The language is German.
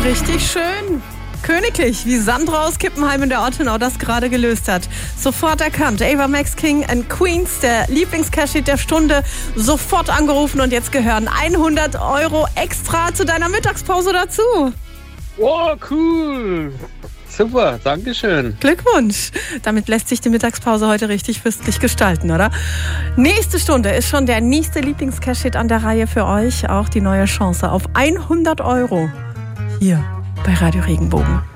Richtig schön. Königlich, wie Sandra aus Kippenheim in der Ortenau das gerade gelöst hat. Sofort erkannt. Ava Max King and Queens, der Lieblings-Cash-Hit der Stunde, sofort angerufen und jetzt gehören 100 € extra zu deiner Mittagspause dazu. Oh, cool. Super, Dankeschön. Glückwunsch. Damit lässt sich die Mittagspause heute richtig festlich gestalten, oder? Nächste Stunde ist schon der nächste Lieblings-Cash-Hit an der Reihe für euch. Auch die neue Chance auf 100 € hier bei Radio Regenbogen.